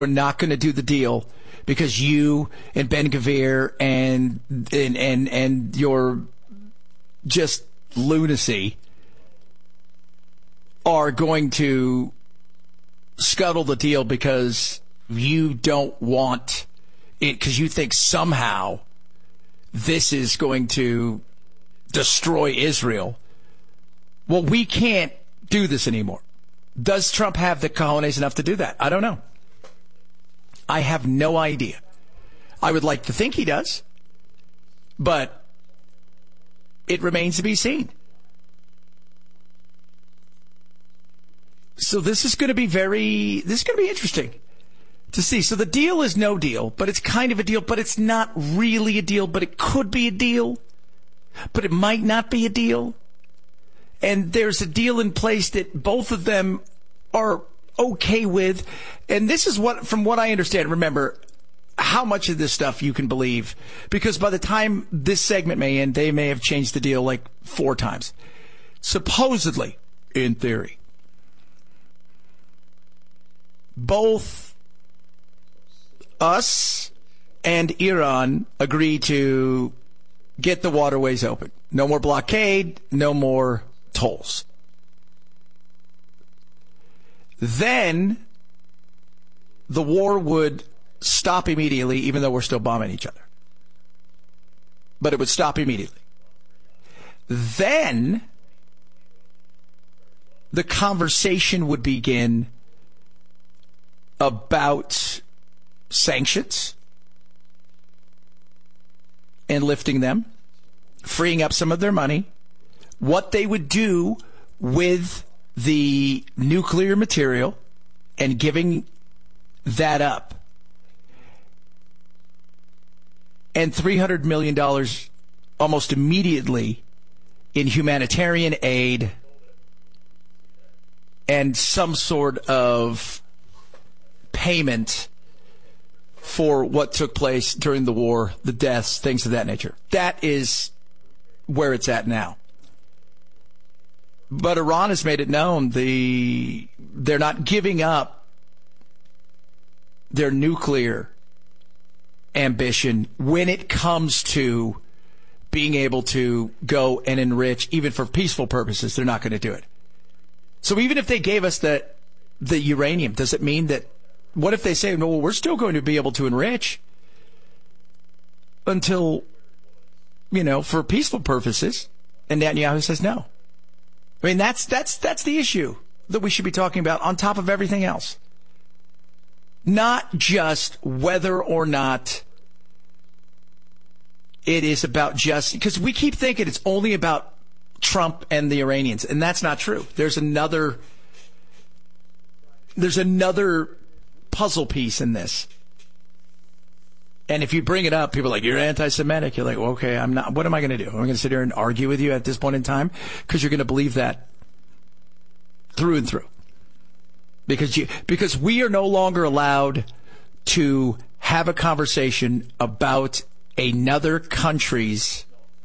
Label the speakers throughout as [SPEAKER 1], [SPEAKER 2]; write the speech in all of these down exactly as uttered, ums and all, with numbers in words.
[SPEAKER 1] we're not going to do the deal because you and Ben-Gvir and, and, and, and your just lunacy are going to scuttle the deal because you don't want it, because you think somehow this is going to destroy Israel. Well, we can't do this anymore. Does Trump have the cojones enough to do that? I don't know. I have no idea. I would like to think he does, but it remains to be seen. So this is going to be very, this is going to be interesting to see. So the deal is no deal, but it's kind of a deal, but it's not really a deal, but it could be a deal, but it might not be a deal. And there's a deal in place that both of them are okay with. And this is what, from what I understand, remember how much of this stuff you can believe, because by the time this segment may end, they may have changed the deal like four times. Supposedly, in theory, both us and Iran agree to get the waterways open. No more blockade, no more tolls. Then the war would stop immediately, even though we're still bombing each other. But it would stop immediately. Then the conversation would begin about sanctions and lifting them, freeing up some of their money, what they would do with the nuclear material and giving that up. And three hundred million dollars almost immediately in humanitarian aid and some sort of payment for what took place during the war, the deaths, things of that nature. That is where it's at now. But Iran has made it known the they're not giving up their nuclear ambition when it comes to being able to go and enrich, even for peaceful purposes. They're not going to do it. So even if they gave us the the uranium, does it mean that, what if they say, no, well, we're still going to be able to enrich until, you know, for peaceful purposes? And Netanyahu says no. I mean, that's that's that's the issue that we should be talking about on top of everything else. Not just whether or not it is about just, because we keep thinking it's only about Trump and the Iranians, and that's not true. There's another there's another puzzle piece in this. And if you bring it up, people are like, you're anti-Semitic. You're like, well, okay, I'm not. What am I going to do? I'm going to sit here and argue with you at this point in time because you're going to believe that through and through. Because you, because we are no longer allowed to have a conversation about another country's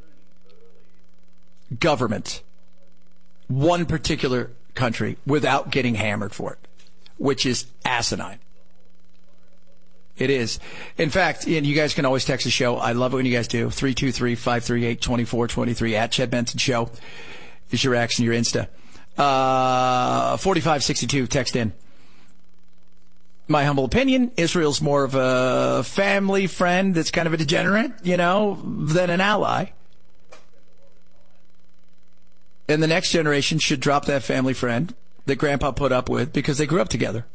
[SPEAKER 1] government, one particular country, without getting hammered for it, which is asinine. It is. In fact, and you guys can always text the show. I love it when you guys do. three two three, five three eight, two four two three at Chad Benson Show is your reaction, your Insta. Uh, forty-five sixty-two, text in. My humble opinion, Israel's more of a family friend that's kind of a degenerate, you know, than an ally. And the next generation should drop that family friend that Grandpa put up with because they grew up together.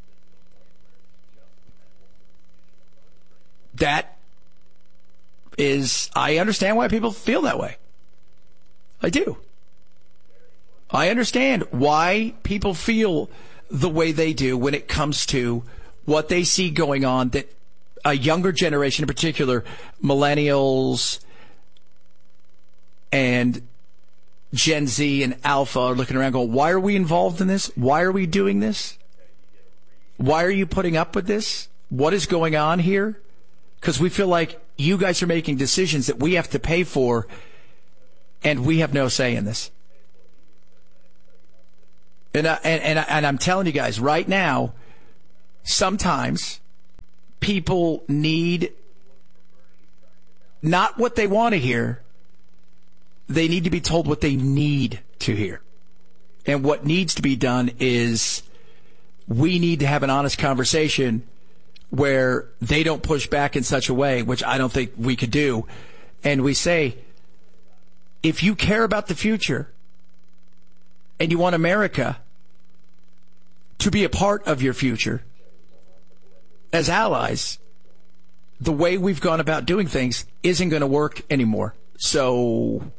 [SPEAKER 1] That is, I understand why people feel that way. I do. I understand why people feel the way they do when it comes to what they see going on, that a younger generation, in particular, millennials and Gen Z and Alpha, are looking around going, why are we involved in this? Why are we doing this? Why are you putting up with this? What is going on here? Because we feel like you guys are making decisions that we have to pay for, and we have no say in this. And I, and and, I, and I'm telling you guys right now, sometimes people need not what they want to hear. They need to be told what they need to hear. And what needs to be done is we need to have an honest conversation where they don't push back in such a way, which I don't think we could do. And we say, if you care about the future and you want America to be a part of your future as allies, the way we've gone about doing things isn't going to work anymore. So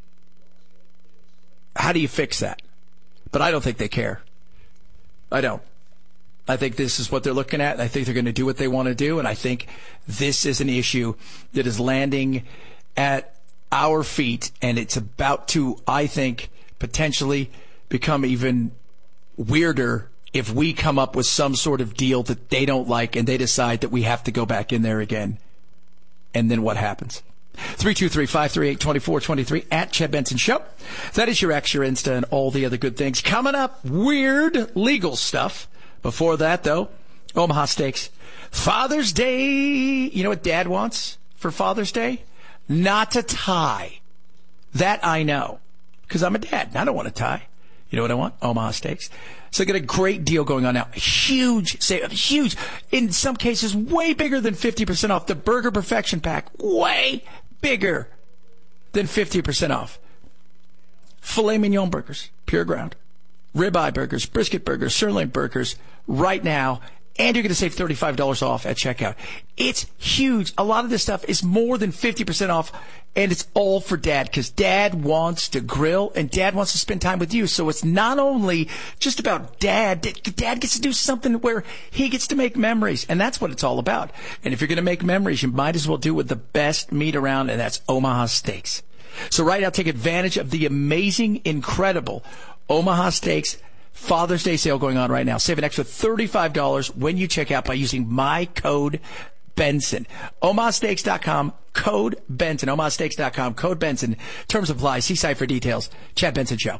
[SPEAKER 1] how do you fix that? But I don't think they care. I don't. I think this is what they're looking at. I think they're going to do what they want to do. And I think this is an issue that is landing at our feet. And it's about to, I think, potentially become even weirder if we come up with some sort of deal that they don't like and they decide that we have to go back in there again. And then what happens? three two three, five three eight, two four two three at Chad Benson Show. That is your X, your Insta, and all the other good things. Coming up, weird legal stuff. Before that, though, Omaha Steaks. Father's Day. You know what Dad wants for Father's Day? Not a tie. That I know. Because I'm a dad, and I don't want a tie. You know what I want? Omaha Steaks. So I got a great deal going on now. Huge sale. Huge. In some cases, way bigger than fifty percent off. The Burger Perfection Pack. Way bigger than fifty percent off. Filet mignon burgers. Pure ground. Ribeye burgers. Brisket burgers. Sirloin burgers. Right now. And you're going to save thirty-five dollars off at checkout. It's huge. A lot of this stuff is more than fifty percent off, and it's all for Dad, because Dad wants to grill, and Dad wants to spend time with you. So it's not only just about Dad. Dad gets to do something where he gets to make memories, and that's what it's all about. And if you're going to make memories, you might as well do it with the best meat around, and that's Omaha Steaks. So right now, take advantage of the amazing, incredible Omaha Steaks Father's Day sale going on right now. Save an extra thirty-five dollars when you check out by using my code Benson. Omaha Steaks dot com, code Benson. Omaha Steaks dot com, code Benson. Terms apply. See site for details. Chad Benson Show.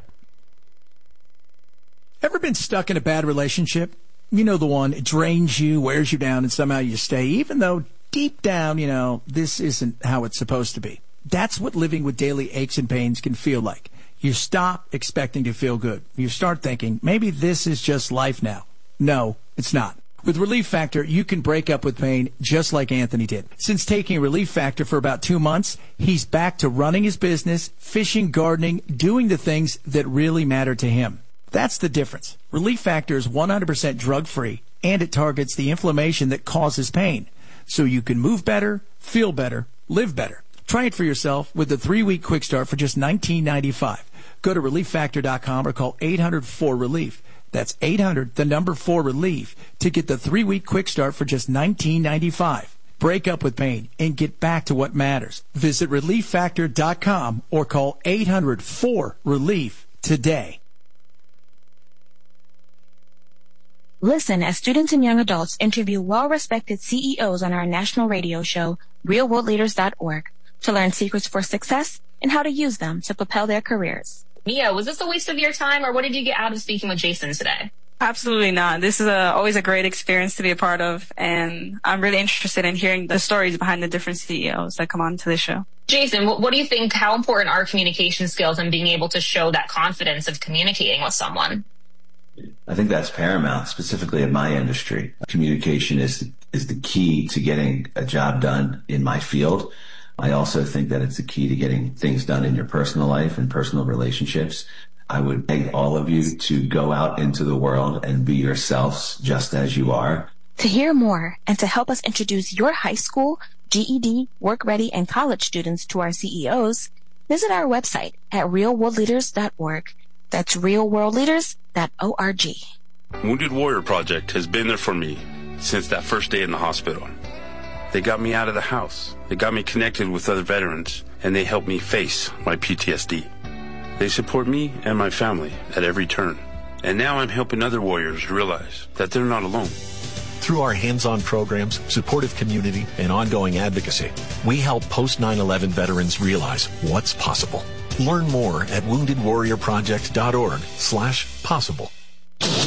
[SPEAKER 1] Ever been stuck in a bad relationship? You know the one. It drains you, wears you down, and somehow you stay, even though deep down, you know, this isn't how it's supposed to be. That's what living with daily aches and pains can feel like. You stop expecting to feel good. You start thinking, maybe this is just life now. No, it's not. With Relief Factor, you can break up with pain just like Anthony did. Since taking Relief Factor for about two months, he's back to running his business, fishing, gardening, doing the things that really matter to him. That's the difference. Relief Factor is one hundred percent drug-free, and it targets the inflammation that causes pain. So you can move better, feel better, live better. Try it for yourself with the three-week quick start for just nineteen ninety-five dollars. Go to relief factor dot com or call eight hundred four relief. That's eight hundred, the number four relief, to get the three-week quick start for just nineteen ninety-five. Break up with pain and get back to what matters. Visit relief factor dot com or call eight hundred four relief today.
[SPEAKER 2] Listen as students and young adults interview well-respected C E Os on our national radio show, real world leaders dot org, to learn secrets for success and how to use them to propel their careers.
[SPEAKER 3] Mia, was this a waste of your time, or what did you get out of speaking with Jason today?
[SPEAKER 4] Absolutely not. This is a, always a great experience to be a part of, and I'm really interested in hearing the stories behind the different C E Os that come on to the show.
[SPEAKER 3] Jason, what, what do you think, how important are communication skills and being able to show that confidence of communicating with someone?
[SPEAKER 5] I think that's paramount, specifically in my industry. Communication is the, is the key to getting a job done in my field. I also think that it's the key to getting things done in your personal life and personal relationships. I would beg all of you to go out into the world and be yourselves just as you are.
[SPEAKER 2] To hear more and to help us introduce your high school, G E D, work ready, and college students to our C E Os, visit our website at real world leaders dot org. That's real world leaders dot org.
[SPEAKER 6] Wounded Warrior Project has been there for me since that first day in the hospital. They got me out of the house. They got me connected with other veterans, and they helped me face my P T S D. They support me and my family at every turn. And now I'm helping other warriors realize that they're not alone.
[SPEAKER 7] Through our hands-on programs, supportive community, and ongoing advocacy, we help post nine eleven veterans realize what's possible. Learn more at wounded warrior project dot org slash possible.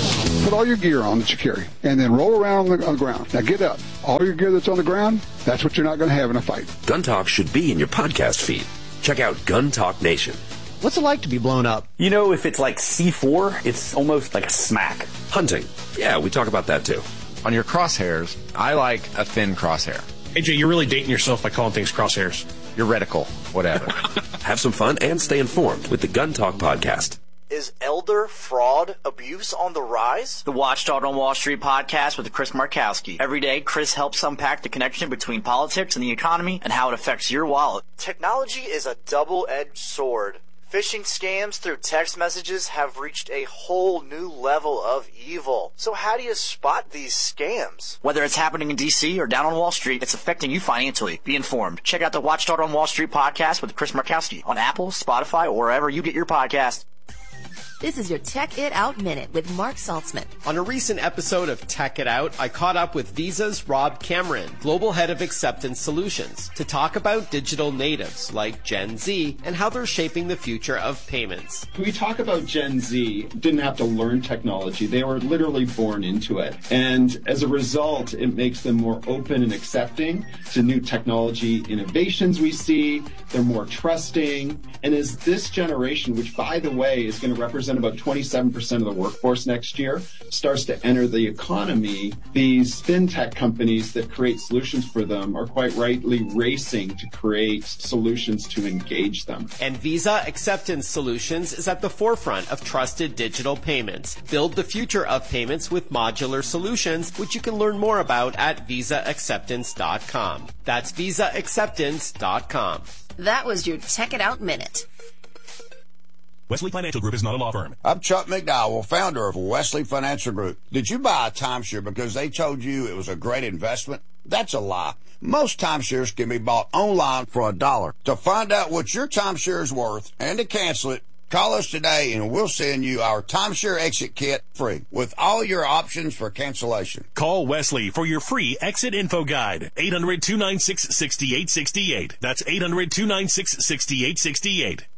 [SPEAKER 8] put all your gear on that you carry, and then roll around on the, on the ground. Now get up. All your gear that's on the ground, that's what you're not going to have in a fight.
[SPEAKER 9] Gun Talk should be in your podcast feed. Check out Gun Talk Nation.
[SPEAKER 10] What's it like to be blown up?
[SPEAKER 11] You know, if it's like C four, it's almost like a smack.
[SPEAKER 9] Hunting. Yeah, we talk about that too.
[SPEAKER 12] On your crosshairs, I like a thin crosshair.
[SPEAKER 13] A J, you're really dating yourself by calling things crosshairs.
[SPEAKER 12] Your reticle, whatever.
[SPEAKER 9] Have some fun and stay informed with the Gun Talk podcast.
[SPEAKER 14] Is elder fraud abuse on the rise?
[SPEAKER 15] The Watchdog on Wall Street podcast with Chris Markowski. Every day, Chris helps unpack the connection between politics and the economy and how it affects your wallet.
[SPEAKER 14] Technology is a double-edged sword. Phishing scams through text messages have reached a whole new level of evil. So how do you spot these scams?
[SPEAKER 15] Whether it's happening in D C or down on Wall Street, it's affecting you financially. Be informed. Check out the Watchdog on Wall Street podcast with Chris Markowski on Apple, Spotify, or wherever you get your podcast.
[SPEAKER 16] This is your Tech It Out Minute with Mark Saltzman.
[SPEAKER 17] On a recent episode of Tech It Out, I caught up with Visa's Rob Cameron, Global Head of Acceptance Solutions, to talk about digital natives like Gen Z and how they're shaping the future of payments.
[SPEAKER 18] When we talk about Gen Z, didn't have to learn technology. They were literally born into it. And as a result, it makes them more open and accepting to new technology innovations we see. They're more trusting. And as this generation, which by the way is going to represent about twenty-seven percent of the workforce next year, starts to enter the economy, these fintech companies that create solutions for them are quite rightly racing to create solutions to engage them.
[SPEAKER 17] And Visa Acceptance Solutions is at the forefront of trusted digital payments. Build the future of payments with modular solutions, which you can learn more about at visa acceptance dot com. That's visa acceptance dot com.
[SPEAKER 16] That was your Tech It Out Minute.
[SPEAKER 19] Wesley Financial Group is not a law firm.
[SPEAKER 20] I'm Chuck McDowell, founder of Wesley Financial Group. Did you buy a timeshare because they told you it was a great investment? That's a lie. Most timeshares can be bought online for a dollar. To find out what your timeshare is worth and to cancel it, call us today and we'll send you our timeshare exit kit free with all your options for cancellation.
[SPEAKER 19] Call Wesley for your free exit info guide. eight hundred, two nine six, six eight six eight. That's eight hundred, two nine six, six eight six eight.